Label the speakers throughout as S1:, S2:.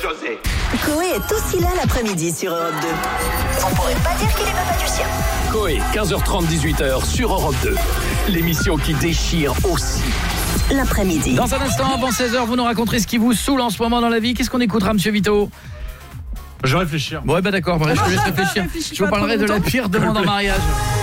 S1: José.
S2: Coé est aussi là l'après-midi sur Europe 2. On pourrait pas dire qu'il est papa du sien.
S3: Coé, 15h30, 18h sur Europe 2. L'émission qui déchire aussi.
S2: L'après-midi.
S4: Dans un instant, avant 16h, vous nous raconterez ce qui vous saoule en ce moment dans la vie. Qu'est-ce qu'on écoutera, monsieur Vito ?
S5: Je vais réfléchir.
S4: Ouais, bah d'accord, je te laisse réfléchir. Je vous parlerai de la pire demande en mariage.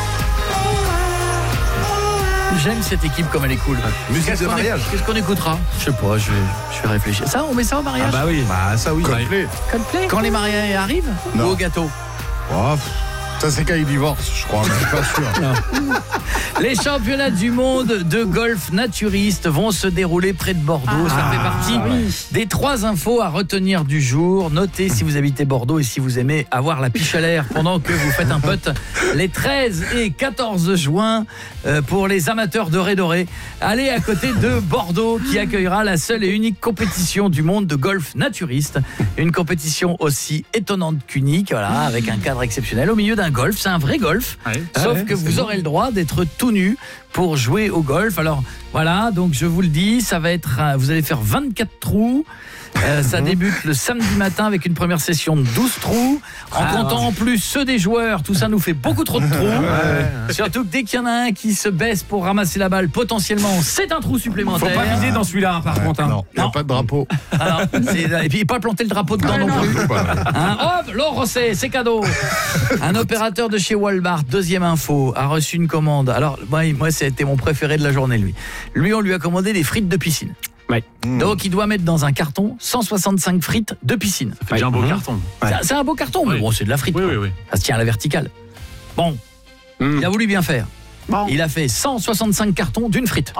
S4: J'aime cette équipe comme elle est cool.
S6: Musique de mariage.
S4: Qu'est-ce qu'on écoutera ? Je sais pas, je vais réfléchir. Ça, on met ça au mariage ?
S5: Ah bah oui.
S6: Bah ça oui.
S4: Coldplay. Quand les mariés arrivent ?
S6: Non.
S4: Ou au gâteau ?
S6: Oh, ça c'est quand ils divorcent, je crois, mais je suis pas sûr.
S4: Les championnats du monde de golf naturiste vont se dérouler près de Bordeaux. Ça fait partie des 3 infos à retenir du jour. Notez si vous habitez Bordeaux et si vous aimez avoir la piche à l'air pendant que vous faites un putt les 13 et 14 juin pour les amateurs de Ré-Doré. Allez à côté de Bordeaux qui accueillera la seule et unique compétition du monde de golf naturiste. Une compétition aussi étonnante qu'unique, voilà, avec un cadre exceptionnel au milieu d'un golf, c'est un vrai golf, sauf que vous aurez le droit d'être tout nu pour jouer au golf. Alors voilà, donc je vous le dis, ça va être, vous allez faire 24 trous. Ça débute le samedi matin avec une première session de 12 trous. En comptant en plus ceux des joueurs, tout ça nous fait beaucoup trop de trous. Surtout que dès qu'il y en a un qui se baisse pour ramasser la balle, potentiellement, c'est un trou supplémentaire.
S5: Faut pas viser dans celui-là, par contre.
S6: Non, il n'y a pas de drapeau.
S4: Alors, et puis pas planter le drapeau dedans non plus. Hop, Laure, c'est cadeau. Un opérateur de chez Walmart, deuxième info, a reçu une commande. Alors, moi, c'était mon préféré de la journée, lui. Lui, on lui a commandé des frites de piscine.
S5: Ouais.
S4: Donc il doit mettre dans un carton 165 frites de piscine.
S5: Ça fait déjà un beau carton.
S4: C'est un beau carton, mais bon, c'est de la frite.
S5: Oui.
S4: Ça se tient à la verticale. Bon, il a voulu bien faire.
S7: Bon.
S4: Il a fait 165 cartons d'une frite.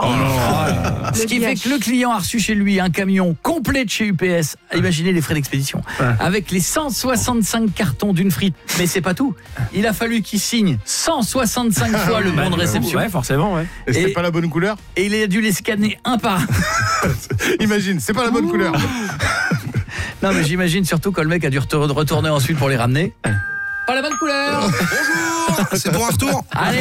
S4: Ce qui fait que le client a reçu chez lui un camion complet de chez UPS. Imaginez les frais d'expédition. Avec les 165 cartons d'une frite. Mais c'est pas tout. Il a fallu qu'il signe 165 fois le bon de réception.
S5: Ouais, forcément, ouais.
S6: Et c'était pas la bonne couleur ?
S4: Et il a dû les scanner un par un.
S6: Imagine, c'est pas la bonne couleur.
S4: Non, mais j'imagine surtout que le mec a dû retourner ensuite pour les ramener. Pas la bonne couleur.
S6: Bonjour, c'est pour un retour.
S4: Allez,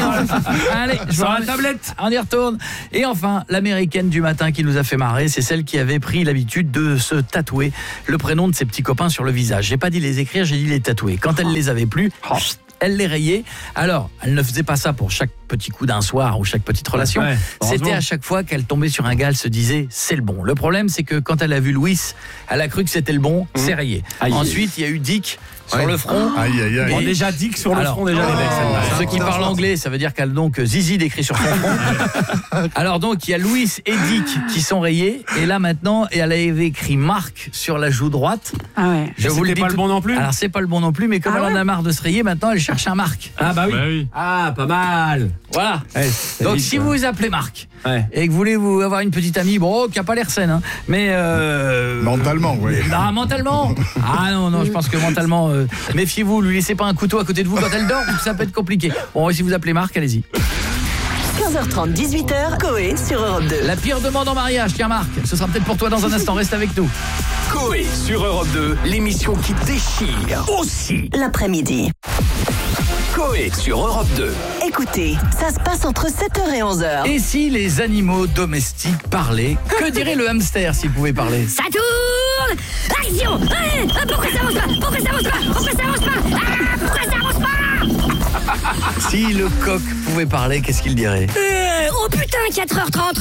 S4: je vois la tablette. On y retourne. Et enfin, l'américaine du matin qui nous a fait marrer, c'est celle qui avait pris l'habitude de se tatouer le prénom de ses petits copains sur le visage. J'ai pas dit les écrire, j'ai dit les tatouer. Quand elle les avait plus, elle les rayait. Alors, elle ne faisait pas ça pour chaque petit coup d'un soir ou chaque petite relation. C'était à chaque fois qu'elle tombait sur un gars, elle se disait c'est le bon. Le problème, c'est que quand elle a vu Louis, elle a cru que c'était le bon, c'est rayé. Ensuite, il y a eu Dick sur le front.
S5: On déjà dit que sur le front déjà les mecs.
S4: Ceux qui parlent anglais, ça veut dire qu'elle a donc Zizi décrit sur son front. Alors donc il y a Louis et Dick qui sont rayés et là maintenant elle avait écrit Marc sur la joue droite.
S7: Ah ouais.
S4: Je vous le dis
S5: pas le bon non plus.
S4: Alors c'est pas le bon non plus, mais comme elle en a marre de se rayer, maintenant elle cherche un Marc.
S5: Ah bah oui. Ah, pas mal.
S4: Voilà. Donc si vous vous appelez Marc et que vous voulez vous avoir une petite amie, bon, qui a pas l'air saine, hein, mais
S6: mentalement, oui.
S4: Ah, mentalement. Ah non, je pense que mentalement. Méfiez-vous, lui laissez pas un couteau à côté de vous quand elle dort, ça peut être compliqué. Bon, si vous appelez Marc, allez-y.
S2: 15h30, 18h, Coé sur Europe 2.
S4: La pire demande en mariage, tiens Marc, ce sera peut-être pour toi dans un instant, reste avec nous.
S3: Coé sur Europe 2, l'émission qui déchire aussi.
S2: L'après-midi.
S3: Coé sur Europe 2.
S2: Écoutez, ça se passe entre 7h et 11h.
S4: Et si les animaux domestiques parlaient, que dirait le hamster s'il pouvait parler ?
S8: Ça tourne. Action. Pourquoi ça avance pas ? Pourquoi ça avance pas ? Pourquoi ça avance pas ? Pourquoi ça avance pas ?
S4: Si le coq pouvait parler, qu'est-ce qu'il dirait ?
S8: Oh putain, 4h30.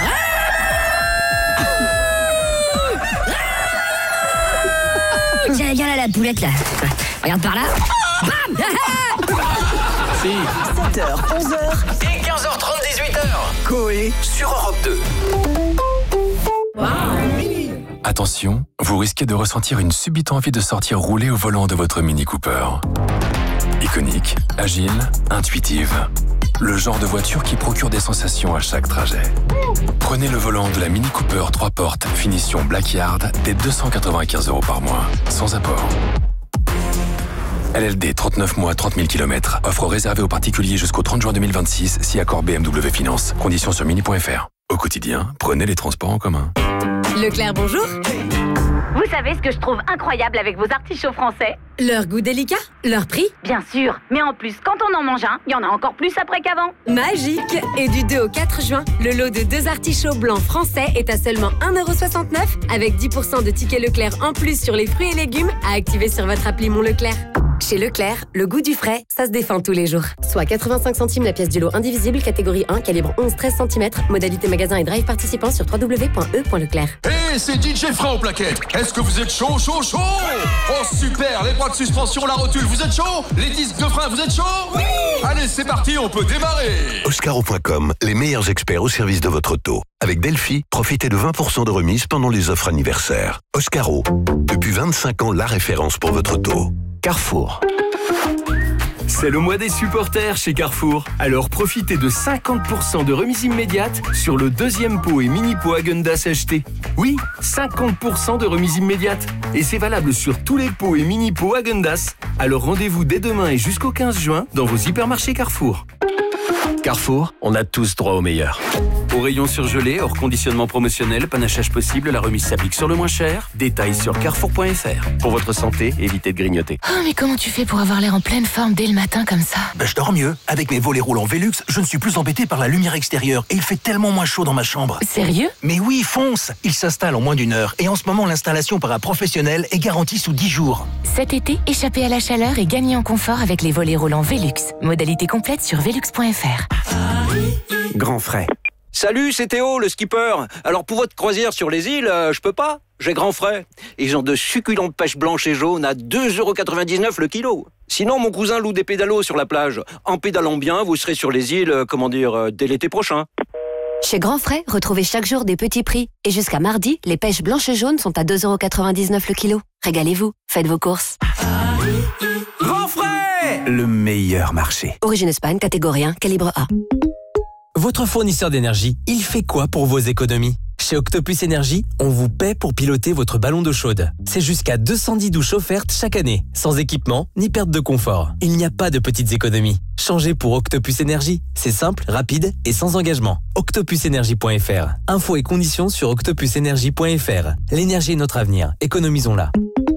S8: Tiens, viens là la poulette là. Regarde par là. Bam.
S2: 7h, 11h
S3: Et 15h30, 18h. Coé sur Europe 2.
S9: Attention, vous risquez de ressentir une subite envie de sortir rouler au volant de votre Mini Cooper. Iconique, agile, intuitive. Le genre de voiture qui procure des sensations à chaque trajet. Prenez le volant de la Mini Cooper 3 portes, finition Blackyard, dès 295 € par mois, sans apport. LLD 39 mois, 30 000 km. Offre réservée aux particuliers jusqu'au 30 juin 2026, si accord BMW Finance. Conditions sur mini.fr. Au quotidien, prenez les transports en commun.
S1: Leclerc, bonjour.
S8: Vous savez ce que je trouve incroyable avec vos artichauts français?
S1: Leur goût délicat, leur prix.
S8: Bien sûr, mais en plus, quand on en mange un, il y en a encore plus après qu'avant.
S1: Magique. Et du 2 au 4 juin, le lot de 2 artichauts blancs français est à seulement 1,69€ avec 10% de tickets Leclerc en plus sur les fruits et légumes à activer sur votre appli Mon Leclerc. Chez Leclerc, le goût du frais, ça se défend tous les jours. Soit 85 centimes la pièce du lot indivisible, catégorie 1, calibre 11-13 cm, modalité magasin et drive participant sur www.e.leclerc.
S7: Hey, c'est DJ Fred au plaquette. Est-ce que vous êtes chaud? Oh super, les bras de suspension, la rotule, vous êtes chaud? Les disques de frein, vous êtes chaud? Oui. Allez, c'est parti, on peut démarrer.
S10: Oscaro.com, les meilleurs experts au service de votre auto. Avec Delphi, profitez de 20% de remise pendant les offres anniversaires. Oscaro, depuis 25 ans, la référence pour votre auto. Carrefour.
S11: C'est le mois des supporters chez Carrefour. Alors profitez de 50% de remise immédiate sur le deuxième pot et mini pot Häagen-Dazs acheté. Oui, 50% de remise immédiate. Et c'est valable sur tous les pots et mini pots Häagen-Dazs. Alors rendez-vous dès demain et jusqu'au 15 juin dans vos hypermarchés Carrefour.
S12: Carrefour, on a tous droit au meilleur.
S11: Au rayon surgelé, hors conditionnement promotionnel, panachage possible, la remise s'applique sur le moins cher. Détails sur carrefour.fr.
S12: Pour votre santé, évitez de grignoter.
S13: Oh, mais comment tu fais pour avoir l'air en pleine forme dès le matin comme ça?
S14: Je dors mieux. Avec mes volets roulants Velux, je ne suis plus embêté par la lumière extérieure et il fait tellement moins chaud dans ma chambre.
S13: Sérieux?
S14: Mais oui, fonce! Il s'installe en moins d'1 heure et en ce moment, l'installation par un professionnel est garantie sous 10 jours.
S13: Cet été, échappez à la chaleur et gagnez en confort avec les volets roulants Velux. Modalité complète sur velux.fr.
S15: Grand frais. Salut, c'est Théo, le skipper. Alors pour votre croisière sur les îles, je peux pas. J'ai grand frais. Ils ont de succulentes pêches blanches et jaunes à 2,99€ le kilo. Sinon, mon cousin loue des pédalos sur la plage. En pédalant bien, vous serez sur les îles, dès l'été prochain.
S16: Chez Grand Frais, retrouvez chaque jour des petits prix. Et jusqu'à mardi, les pêches blanches et jaunes sont à 2,99€ le kilo. Régalez-vous, faites vos courses.
S15: Grand frais!
S12: Le meilleur marché.
S16: Origine Espagne, catégorie 1, calibre A.
S17: Votre fournisseur d'énergie, il fait quoi pour vos économies? Chez Octopus Énergie, on vous paie pour piloter votre ballon d'eau chaude. C'est jusqu'à 210 douches offertes chaque année, sans équipement ni perte de confort. Il n'y a pas de petites économies. Changez pour Octopus Énergie. C'est simple, rapide et sans engagement. octopusenergie.fr. Infos et conditions sur octopusenergie.fr. L'énergie est notre avenir. Économisons-la.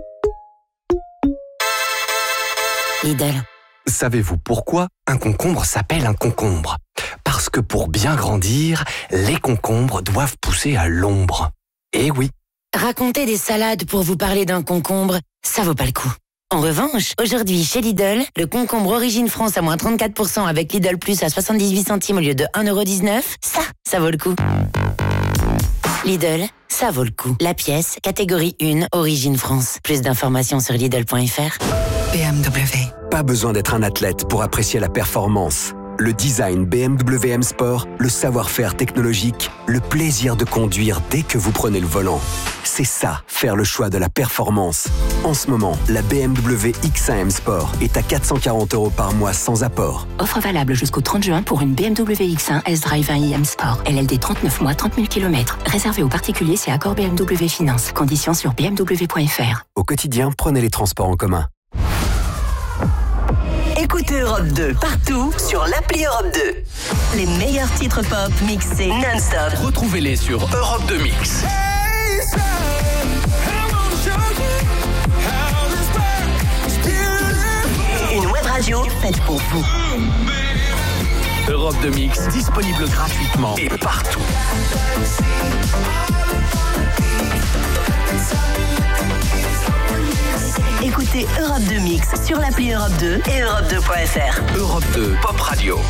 S16: Lidl.
S18: Savez-vous pourquoi un concombre s'appelle un concombre? Parce que pour bien grandir, les concombres doivent pousser à l'ombre. Eh oui.
S13: Raconter des salades pour vous parler d'un concombre, ça vaut pas le coup. En revanche, aujourd'hui chez Lidl, le concombre Origine France à moins 34% avec Lidl Plus à 78 centimes au lieu de 1,19€, ça vaut le coup. Lidl, ça vaut le coup. La pièce, catégorie 1, Origine France. Plus d'informations sur Lidl.fr.
S19: BMW.
S20: Pas besoin d'être un athlète pour apprécier la performance. Le design BMW M Sport, le savoir-faire technologique, le plaisir de conduire dès que vous prenez le volant. C'est ça, faire le choix de la performance. En ce moment, la BMW X1 M Sport est à 440€ par mois sans apport.
S13: Offre valable jusqu'au 30 juin pour une BMW X1 S-Drive 1i M Sport. LLD 39 mois, 30 000 km. Réservé aux particuliers, c'est accord BMW Finance. Conditions sur bmw.fr.
S20: Au quotidien, prenez les transports en commun.
S2: Écoutez Europe 2 partout sur l'appli Europe 2. Les meilleurs titres pop mixés non-stop.
S3: Retrouvez-les sur Europe 2 Mix.
S2: Une web radio faite pour vous.
S3: Europe 2 Mix, disponible gratuitement et partout.
S2: Écoutez Europe 2 Mix sur l'appli Europe 2 et Europe2.fr.
S3: Europe 2 Pop Radio.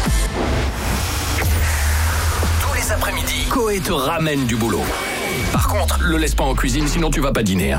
S3: Tous les après-midi, Coé te ramène du boulot. Par contre, le laisse pas en cuisine, sinon tu vas pas dîner.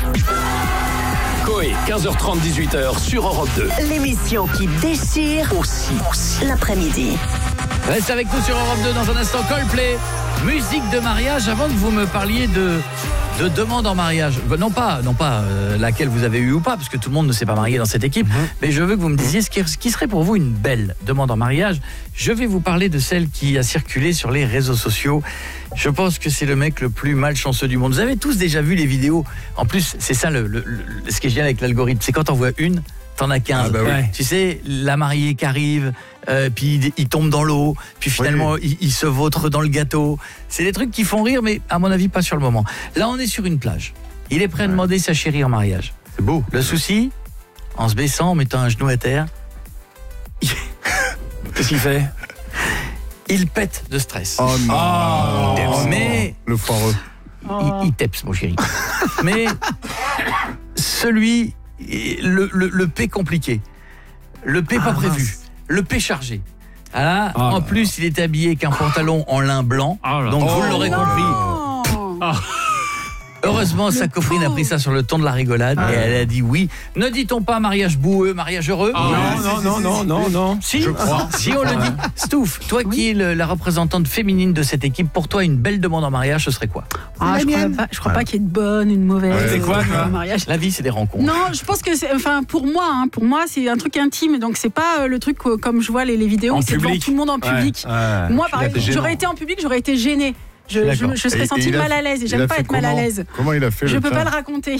S3: Coé, 15h30, 18h sur Europe 2.
S2: L'émission qui déchire aussi l'après-midi.
S4: Reste avec nous sur Europe 2 dans un instant. Coldplay, musique de mariage. Avant que vous me parliez de demande en mariage, non pas laquelle vous avez eu ou pas, parce que tout le monde ne s'est pas marié dans cette équipe, mais je veux que vous me disiez ce qui serait pour vous une belle demande en mariage. Je vais vous parler de celle qui a circulé sur les réseaux sociaux. Je pense que c'est le mec le plus malchanceux du monde. Vous avez tous déjà vu les vidéos. En plus, c'est ça ce qui est génial avec l'algorithme, c'est quand on voit une, t'en as 15.
S6: Ah bah oui.
S4: Ouais. Tu sais, la mariée qui arrive, puis il tombe dans l'eau, puis finalement il se vautre dans le gâteau. C'est des trucs qui font rire, mais à mon avis pas sur le moment. Là, on est sur une plage. Il est prêt à demander sa chérie en mariage.
S6: C'est beau.
S4: Le souci, en se baissant, en mettant un genou à terre,
S5: Qu'est-ce qu'il fait?
S4: il pète de stress.
S6: Oh non.
S4: Mais
S6: le foireux.
S4: Il teps, mon chéri. Mais le P compliqué, le P pas prévu, le P chargé. Ah, en plus, il est habillé avec un pantalon en lin blanc, donc vous l'aurez compris. Heureusement, sa copine a pris ça sur le ton de la rigolade et elle a dit oui. Ne dit-on pas mariage boueux, mariage heureux?
S5: Non.
S4: Si, si on le dit. Stouff, toi qui es la représentante féminine de cette équipe, pour toi, une belle demande en mariage, ce serait quoi?
S19: Je crois pas qu'il y ait de bonne, une mauvaise.
S5: C'est quoi, toi?
S19: Mariage.
S4: La vie, c'est des rencontres.
S19: Non, je pense que pour moi, c'est un truc intime, donc c'est pas le truc comme je vois les vidéos, c'est devant tout le monde en public. Moi, par exemple, j'aurais été en public, j'aurais été gênée. Je serais sentie mal à l'aise et j'aime pas être mal à l'aise.
S6: Comment il a fait?
S19: Je peux pas le raconter.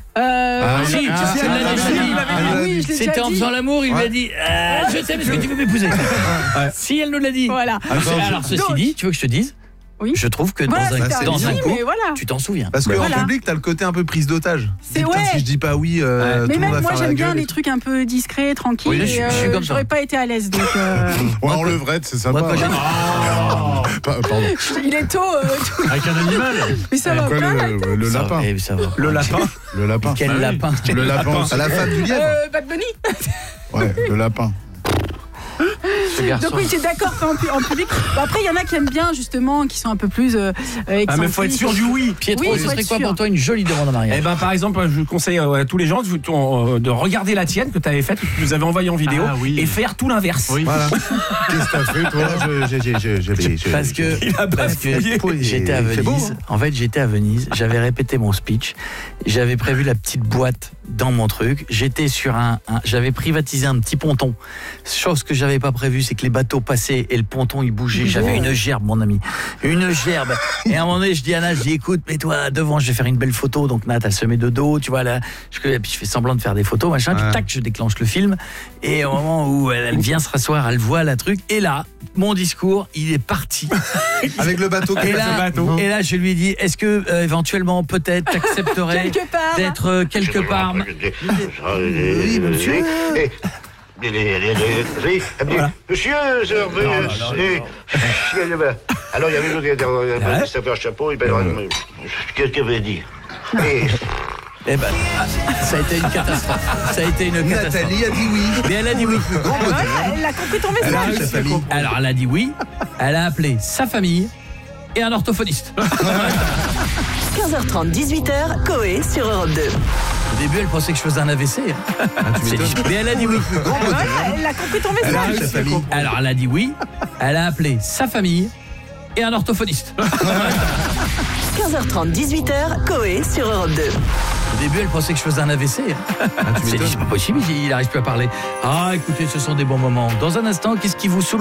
S4: C'était en faisant l'amour, il lui a dit je t'aime, est-ce que tu veux m'épouser? Si elle nous l'a dit.
S19: Voilà.
S4: Alors ceci dit, tu veux que je te dise? Oui. Je trouve que dans un coup, tu t'en souviens.
S21: Parce qu'en public, t'as le côté un peu prise d'otage.
S19: C'est
S21: si je dis pas oui,
S19: mais même moi, j'aime bien les trucs un peu discrets, tranquilles.
S21: Oui,
S19: et j'aurais pas été à l'aise. Donc,
S6: en levrette, c'est sympa. Pardon.
S19: Il est tôt.
S5: Avec un animal.
S19: Mais ça va pas.
S6: Le lapin.
S5: Le lapin.
S6: Le lapin.
S4: Quel lapin?
S6: Le lapin.
S21: À la femme du lièvre.
S19: Bad Bunny.
S6: Ouais, le lapin.
S19: Donc oui, c'est d'accord en public. Après, il y en a qui aiment bien justement, qui sont un peu plus excentriques.
S5: Mais faut être sûr du oui.
S4: Pietro, ce serait quoi pour toi une jolie demande en mariage?
S5: Par exemple, je conseille à tous les gens de regarder la tienne que tu avais faite, que tu nous avais envoyée en vidéo, et faire tout l'inverse.
S21: Oui. Voilà. Qu'est-ce que t'as fait, toi?
S4: Parce que j'étais à Venise. En fait, j'étais à Venise. J'avais répété mon speech. J'avais prévu la petite boîte dans mon truc. J'étais sur j'avais privatisé un petit ponton. Chose que j'avais pas prévu, c'est que les bateaux passaient et le ponton il bougeait. J'avais une gerbe, mon ami, une gerbe. Et à un moment donné, je dis à Nat, écoute, mets-toi devant, je vais faire une belle photo. Donc Nat, elle se met de dos, tu vois là. Puis je fais semblant de faire des photos, machin. Puis tac, je déclenche le film. Et au moment où elle vient se rasseoir, elle voit la truc. Et là, mon discours, il est parti.
S21: Avec le bateau.
S4: Et là, je lui ai dit, est-ce que éventuellement, peut-être, t'accepterais d'être quelque part?
S21: Oui, monsieur.
S22: Monsieur, alors il y avait l'autre qui s'est fait un chapeau, qu'est-ce qu'il veut dire?
S4: Ça a été une catastrophe.
S21: Nathalie a dit oui.
S4: Mais elle a dit oui.
S19: Elle a compris ton message.
S4: Alors elle a dit oui. Elle a appelé sa famille et un orthophoniste.
S2: 15h30, 18h, Coé sur Europe 2.
S4: Au début, elle pensait que je faisais un AVC. Mais elle a dit oui.
S19: Elle a compris ton message.
S4: Alors elle a dit oui. Elle a appelé sa famille et un orthophoniste.
S2: 15h30, 18h, Coé sur Europe 2.
S4: Au début, elle pensait que je faisais un AVC. C'est pas possible, il n'arrive plus à parler. Ah, écoutez, ce sont des bons moments. Dans un instant, qu'est-ce qui vous saoule?